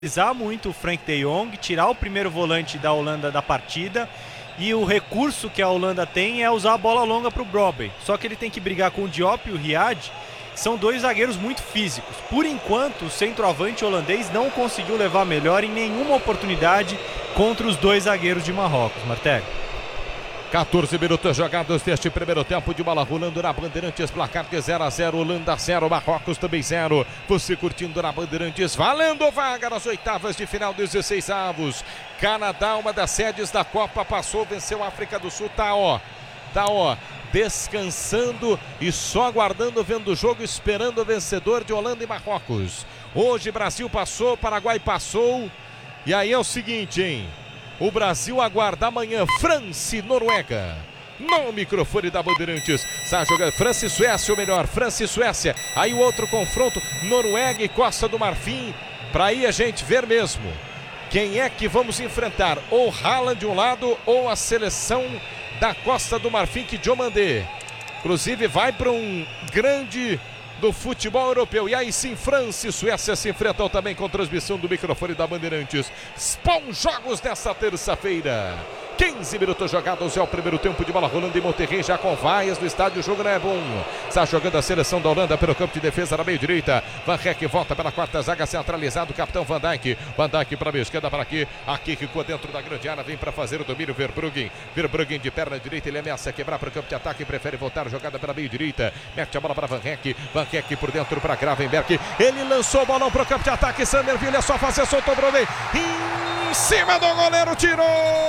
Utilizar muito o Frank de Jong, tirar o primeiro volante da Holanda da partida, e o recurso que a Holanda tem é usar a bola longa para o Brobbey. Só que ele tem que brigar com o Diop e o Riyad, que são dois zagueiros muito físicos. Por enquanto, o centroavante holandês não conseguiu levar melhor em nenhuma oportunidade contra os dois zagueiros de Marrocos, Martelli. 14 minutos jogados deste primeiro tempo, de bola rolando na Bandeirantes, placar de 0-0, Holanda 0, Marrocos também 0. Você curtindo na Bandeirantes, valendo vaga nas oitavas de final, 16 avos. Canadá, uma das sedes da Copa, passou, venceu a África do Sul, tá ó, descansando e só aguardando, vendo o jogo, esperando o vencedor de Holanda e Marrocos. Hoje Brasil passou, Paraguai passou, e aí é o seguinte, hein? O Brasil aguarda amanhã França e Noruega. No microfone da Bandeirantes. Está jogando França e Suécia, ou melhor, França e Suécia. Aí o outro confronto, Noruega e Costa do Marfim. Para aí a gente ver mesmo quem é que vamos enfrentar. Ou Haaland de um lado, ou a seleção da Costa do Marfim, que Diomandé. Inclusive vai para um grande do futebol europeu. E aí sim, França e Suécia se enfrentam também com transmissão do microfone da Bandeirantes. Bons jogos nessa terça-feira. 15 minutos jogados, é o primeiro tempo, de bola rolando em Monterrey, já com vaias no estádio, o jogo não é bom. Está jogando a seleção da Holanda pelo campo de defesa na meio-direita. Van Rijk volta pela quarta zaga, centralizado, o capitão Van Dijk. Van Dijk para a meia esquerda, para aqui. Aqui ficou dentro da grande área, vem para fazer o domínio, Verbruggen. Verbruggen de perna direita, ele ameaça quebrar para o campo de ataque, prefere voltar, jogada pela meio-direita. Mete a bola para Van Rijk. Van Rijk por dentro para Gravenberch. Ele lançou o balão para o campo de ataque, Summerville é só fazer, soltou o Brobbey. Em cima do goleiro, tirou!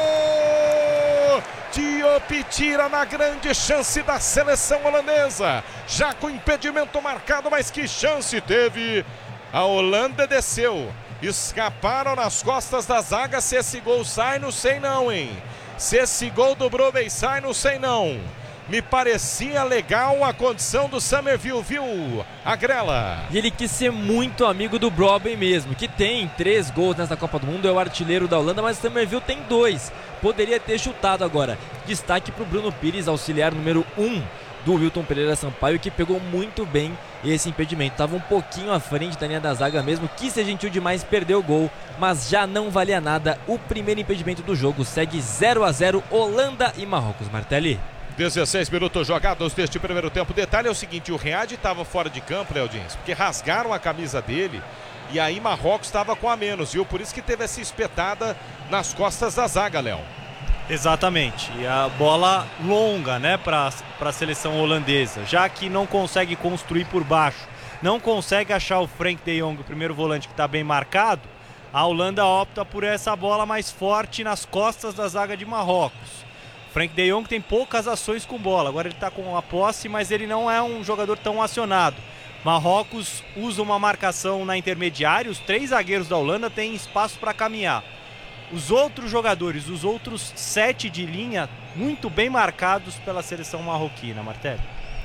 Diop tira na grande chance da seleção holandesa, já com impedimento marcado, mas que chance teve. A Holanda desceu, escaparam nas costas da zaga. Se esse gol sai, não sei não, hein? Se esse gol do Brobbey sai, não sei não. Me parecia legal a condição do Summerville, viu, Agrela? E ele quis ser muito amigo do Brobbey mesmo, que tem 3 gols nessa Copa do Mundo, é o artilheiro da Holanda, mas o Summerville tem 2. Poderia ter chutado agora. Destaque para o Bruno Pires, auxiliar número 1 do Wilton Pereira Sampaio, que pegou muito bem esse impedimento. Estava um pouquinho à frente da linha da zaga mesmo, quis ser gentil demais, perdeu o gol, mas já não valia nada. O primeiro impedimento do jogo segue 0-0, Holanda e Marrocos, Martelli. 16 minutos jogados deste primeiro tempo. Detalhe é o seguinte, o Riyad estava fora de campo, Léo Diniz, porque rasgaram a camisa dele e aí Marrocos estava com a menos, viu? Por isso que teve essa espetada nas costas da zaga, Léo. Exatamente, e a bola longa, né, para a seleção holandesa, já que não consegue construir por baixo, não consegue achar o Frank de Jong, o primeiro volante, que está bem marcado. A Holanda opta por essa bola mais forte nas costas da zaga de Marrocos. Frank de Jong tem poucas ações com bola, agora ele está com a posse, mas ele não é um jogador tão acionado. Marrocos usa uma marcação na intermediária, os 3 zagueiros da Holanda têm espaço para caminhar. Os outros jogadores, os outros 7 de linha, muito bem marcados pela seleção marroquina, Martelli.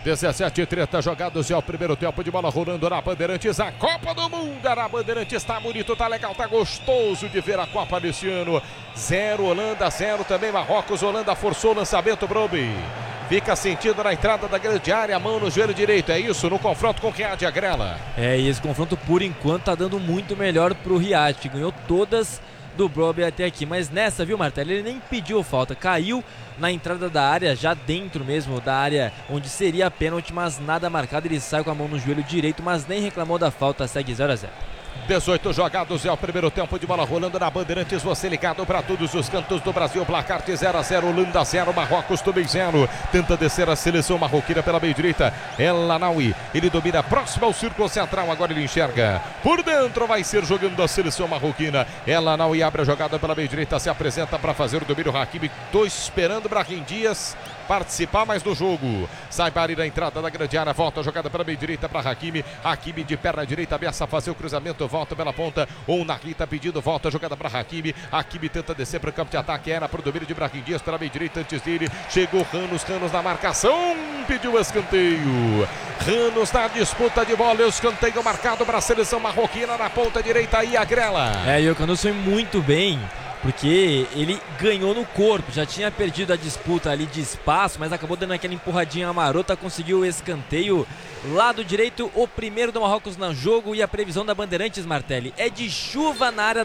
17:30 jogados, é o primeiro tempo, de bola rolando na Bandeirantes. A Copa do Mundo na Bandeirantes, tá bonito, tá legal, tá gostoso de ver a Copa desse ano. 0 Holanda, 0 também Marrocos. Holanda forçou o lançamento, Brobbey fica sentido na entrada da grande área, a mão no joelho direito, é isso, no confronto com o Riyad, Agrela. E esse confronto por enquanto tá dando muito melhor pro Riyad, que ganhou todas do Brobbey até aqui, mas nessa, viu, Martelli, ele nem pediu falta, caiu na entrada da área, já dentro mesmo da área onde seria a pênalti, mas nada marcado, ele sai com a mão no joelho direito, mas nem reclamou da falta, segue 0-0. 18 jogados, é o primeiro tempo, de bola rolando na Bandeirantes, você ligado para todos os cantos do Brasil, placar de 0-0, Holanda 0, Marrocos também 0, tenta descer a seleção marroquina pela meia direita, El Lanaoui, ele domina próximo ao círculo central, agora ele enxerga, por dentro vai ser jogando a seleção marroquina, El Lanaoui abre a jogada pela meia direita, se apresenta para fazer o domínio, Hakimi, tô esperando Brahim Dias participar mais do jogo, sai para ir na entrada da grande área, volta a jogada pela meia direita para Hakimi, Hakimi de perna direita, ameaça a fazer o cruzamento, volta pela ponta, ou Nahri tá pedindo, volta a jogada para Hakimi, Hakimi tenta descer para o campo de ataque, era para o domínio de Brahim Dias pela meia direita, antes dele, chegou Ranos na marcação, pediu escanteio, Ranos na disputa de bola, o escanteio marcado para a seleção marroquina na ponta direita, aí Agrela. E o Ranos foi muito bem, porque ele ganhou no corpo, já tinha perdido a disputa ali de espaço, mas acabou dando aquela empurradinha marota, conseguiu o escanteio. Lado direito, o primeiro do Marrocos no jogo, e a previsão da Bandeirantes, Martelli, é de chuva na área